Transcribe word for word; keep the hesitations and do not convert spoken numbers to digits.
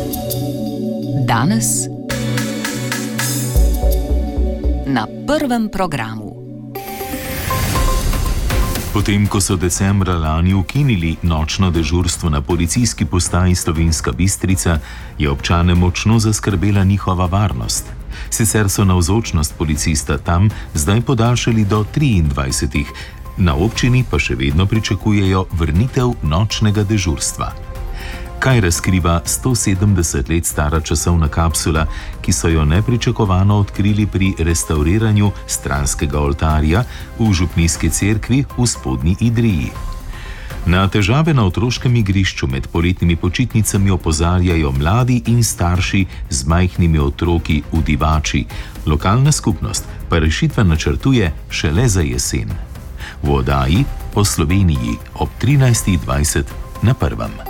Danes na prvem programu. Potem, ko so decembra lani ukinili nočno dežurstvo na policijski postaji Slovenska Bistrica, je občane močno zaskrbela njihova varnost. Sicer so navzočnost policista tam zdaj podaljšali do triindvajsetih, na občini pa še vedno pričakujejo vrnitev nočnega dežurstva. Kaj razkriva sto sedemdeset let stara časovna kapsula, ki so jo nepričakovano odkrili pri restavriranju stranskega oltarja v župnijski cerkvi v Spodnji Idriji? Na težave na otroškem igrišču med poletnimi počitnicami opozarjajo mladi in starši z majhnimi otroki v Divači. Lokalna skupnost pa rešitve načrtuje šele za jesen. V oddaji Po Sloveniji ob trinajstih dvajset na prvem.